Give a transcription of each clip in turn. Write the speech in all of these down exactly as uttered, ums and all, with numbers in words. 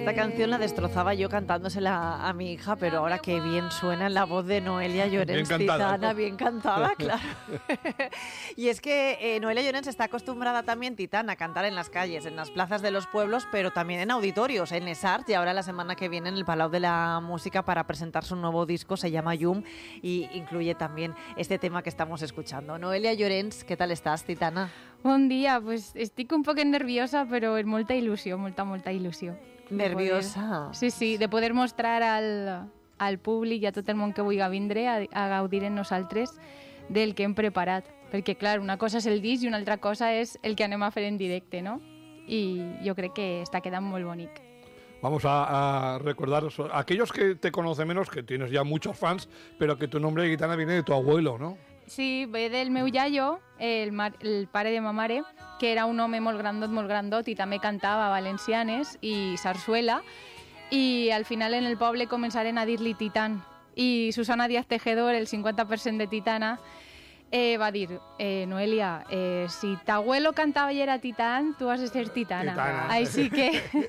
Esta canción la destrozaba yo cantándosela a mi hija, pero ahora qué bien suena en la voz de Noelia Llorens, bien cantada, Titana, ¿no? bien cantada, claro. Y es que eh, Noelia Llorens está acostumbrada también, Titana, a cantar en las calles, en las plazas de los pueblos, pero también en auditorios, en Les Arts, y ahora la semana que viene en el Palau de la Música para presentar su nuevo disco, se llama Llum, y incluye también este tema que estamos escuchando. Noelia Llorens, ¿qué tal estàs, Titana? Bon dia, pues estic un poc nerviosa, però amb molta il·lusió, molta, molta il·lusió. Nerviosa? Poder, sí, sí, de poder mostrar al, al públic i a tot el món que vulgui vindre a, a gaudir en nosaltres del que hem preparat. Perquè, clar, una cosa és el disc i una altra cosa és el que anem a fer en directe, no? I jo crec que està quedant molt bonic. Vamos a, a recordar a aquellos que te conocen menos, que tienes ya muchos fans, pero que tu nombre de Gitana viene de tu abuelo, ¿no? Sí, ve del meu iaio, el, mar, el pare de ma mare, que era un home molt grandot, molt grandot, i també cantava valencianes i sarsuela, i al final en el poble començaren a dir-li Titan. I Susana Díaz Tejedor, el cinquanta per cent de Titana, eh, va dir, eh, Noelia, eh, si t'abuelo cantava i era Titán, tu has de ser Titana. Titana. Així que...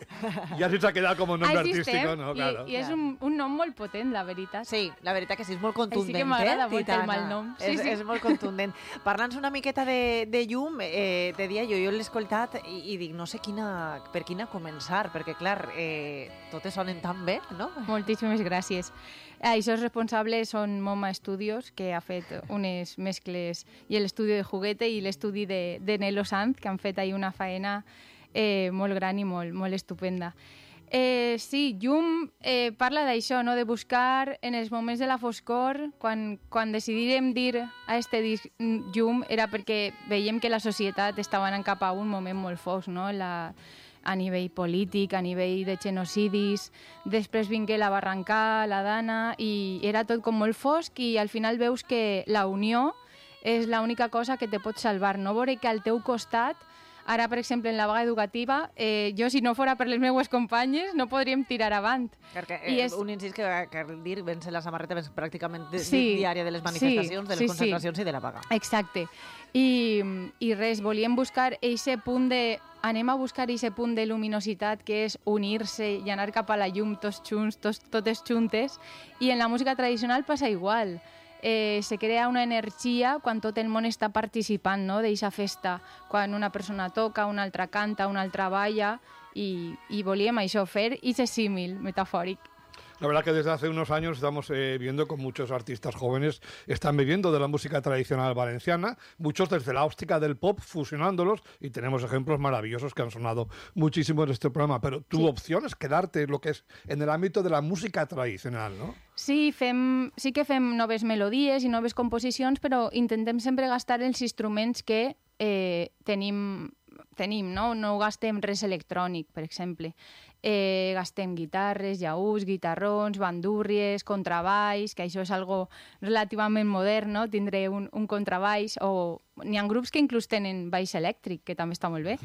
Y así se ha quedado como nombre Així artístico, estem, ¿no? I, Claro. i és un, un nom molt potent, la veritat. Sí, la veritat que sí, és molt contundent, Així que m'agrada eh, molt Titana. el malnom. Sí, és, sí. és molt contundent. Parlant una miqueta de, de Llum, eh, te dia jo, jo l'he escoltat i, i dic, no sé quina, per quina començar, perquè clar, eh, totes sonen tan bé, no? Moltíssimes gràcies. Això és responsable són Moma Studios, que ha fet unes mescles, i l'estudi de Juguete i l'estudi de, de Nelo Sanz, que han fet ahí una faena eh, molt gran i molt, molt estupenda. Eh, sí, Llum eh, parla d'això, no? De buscar en els moments de la foscor, quan, quan decidirem dir a este disc Llum, era perquè veiem que la societat estava anant cap a un moment molt fosc, no? La, a nivell polític, a nivell de genocidis, després vingué la Barrancà, la Dana, i era tot com molt fosc, i al final veus que la unió és l'única cosa que te pot salvar, no? Veure que al teu costat, ara, per exemple, en la vaga educativa, eh, jo, si no fora per les meues companyes, no podríem tirar avant. Perquè eh, és... un incís que cal dir, vèncer la samarreta pràcticament di sí, diària de les manifestacions, sí, de les sí, concentracions sí. i de la vaga. Exacte. I, i res, volíem buscar eixe punt de... Anem a buscar eixe punt de luminositat que és unir-se i anar cap a la llum tots junts, tots, totes juntes, i en la música tradicional passa igual. Eh, se crea una energia quan tot el món està participant, no?, d'eixa festa, quan una persona toca, una altra canta, una altra balla, i, i volíem això, fer eixe símil metafòric. La verdad que desde hace unos años estamos eh, viendo con muchos artistas jóvenes están viviendo de la música tradicional valenciana, muchos desde la óptica del pop fusionándolos, y tenemos ejemplos maravillosos que han sonado muchísimo en este programa, pero tu sí. opción es quedarte en lo que es en el ámbito de la música tradicional, ¿no? Sí, fem, sí que fem noves melodies i noves composicions, però intentem sempre gastar els instruments que eh, tenim, tenim, no? No gastem res electrònic, per exemple. Eh, gastem guitarres, llaús, guitarrons, bandúrries, contrabaix, que això és algo relativament modern, no? Tindre un, un contrabaix, o n'hi ha grups que inclús tenen baix elèctric, que també està molt bé.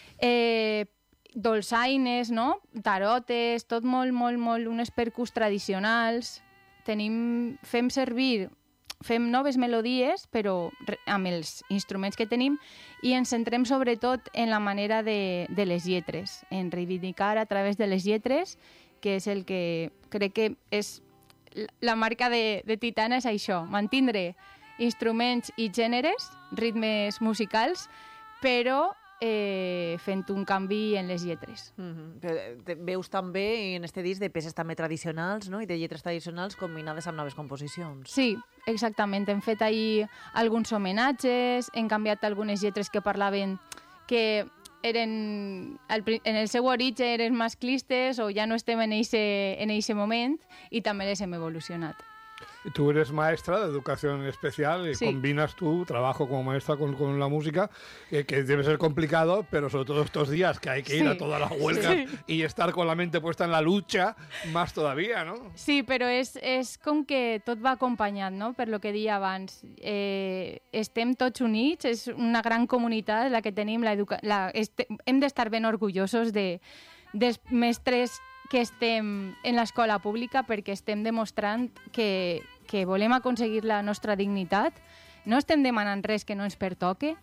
Eh, dolçaines, no? Tarotes, tot molt, molt, molt, unes percus tradicionals. Tenim, fem servir... Fem noves melodies, però amb els instruments que tenim, i ens centrem sobretot en la manera de, de les lletres, en reivindicar a través de les lletres, que és el que crec que és la marca de, de Titana, és això, mantindre instruments i gèneres, ritmes musicals, però eh, fent un canvi en les lletres. Mm-hmm. Veus també en este disc de peces també tradicionals, no?, i de lletres tradicionals combinades amb noves composicions. Sí, exactament. Hem fet ahir alguns homenatges, hem canviat algunes lletres que parlaven que eren, en el seu origen eren masclistes o ja no estem en eixe, en eixe moment, i també les hem evolucionat. Tú eres maestra de educación especial y sí. combinas tu trabajo como maestra con, con la música, eh, que debe ser complicado, pero sobre todo estos días que hay que ir sí. a todas las huelgas sí. y estar con la mente puesta en la lucha, más todavía, ¿no? Sí, però és, és com que tot va acompanyat, no?, per lo que deia abans. Eh, estem tots units, és una gran comunitat la que tenim, la educa la, este, hem d'estar ben orgullosos de, dels mestres que estem en l'escola pública, perquè estem demostrant que, que volem aconseguir la nostra dignitat, no estem demanant res que no ens pertoque,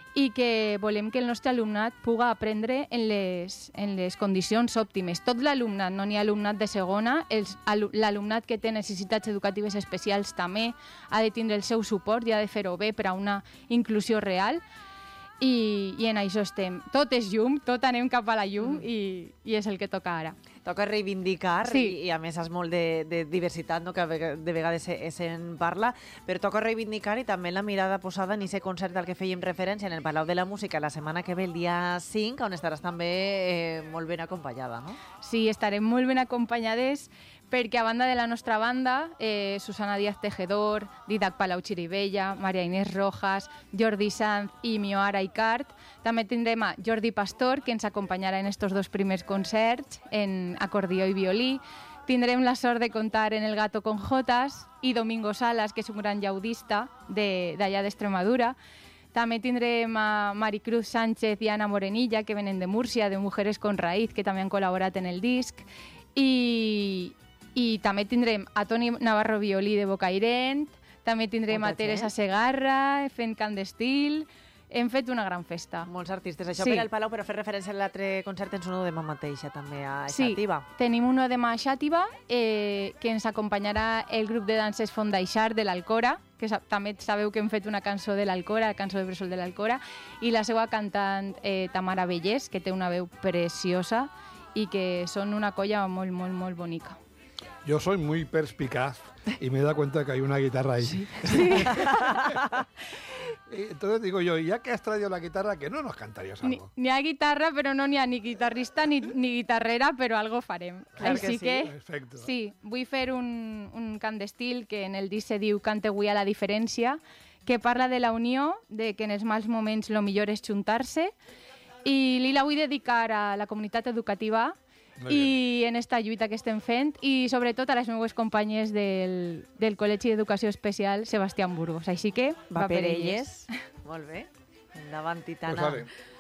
i que volem que el nostre alumnat puga aprendre en les, en les condicions òptimes. Tot l'alumnat, no n'hi ha alumnat de segona, l'alumnat que té necessitats educatives especials també ha de tindre el seu suport i ha de fer-ho bé per a una inclusió real. I, i en això estem. Tot és llum, tot anem cap a la llum mm. i, i és el que toca ara. Toca reivindicar sí. i, i a més és molt de, de diversitat, no? Que de vegades se, se'n parla, però toca reivindicar i també la mirada posada en aquest concert al que fèiem referència en el Palau de la Música la setmana que ve, el dia cinc, on estaràs també eh, molt ben acompanyada, no? Sí, estarem molt ben acompanyades perquè a banda de la nostra banda, eh, Susana Díaz Tejedor, Didac Palau Xirivella, Maria Inés Rojas, Jordi Sanz i Mioara Icart. També tindrem a Jordi Pastor, que ens acompanyarà en estos dos primers concerts, en acordió i violí. Tindrem la sort de comptar en El Gato con Jotas i Domingo Salas, que és un gran llaudista d'allà d'Extremadura. També tindrem a Maricruz Sánchez i Ana Morenilla, que venen de Múrcia, de Mujeres con Raíz, que també han col·laborat en el disc. I... I també tindrem a Toni Navarro Violí de Bocairent, també tindrem Molta a Teresa gent. Segarra fent cant d'estil. Hem fet una gran festa. Molts artistes. Això sí. per al Palau, però fer referència a l'altre concert tens uno demà mateixa, també a Sí, Xàtiva. tenim uno demà a Xàtiva, eh, que ens acompanyarà el grup de danses Fondaixar de l'Alcora, que sa també sabeu que hem fet una cançó de l'Alcora, la cançó de Bressol de l'Alcora, i la seva cantant eh, Tamara Bellés, que té una veu preciosa i que són una colla molt, molt, molt bonica. Yo soy muy perspicaz y me he dado cuenta que hay una guitarra ahí. Sí. Sí. Entonces digo yo, ya que has traído la guitarra, ¿que no nos cantarías algo? N'hi ha guitarra, però no n'hi ha ni guitarrista ni, ni guitarrera, però algo farem. Clar Així que sí. que, Perfecto. sí, vull fer un, un cant d'estil que en el disc se diu Cante avui a la diferència, que parla de la unió, de que en els mals moments lo millor és juntar-se, i li la vull dedicar a la comunitat educativa i en esta lluita que estem fent i sobretot a les meves companyes del, del Col·legi d'Educació Especial Sebastián Burgos. Així que va, va per elles. elles. Molt bé. Endavant, Titana. Pues vale.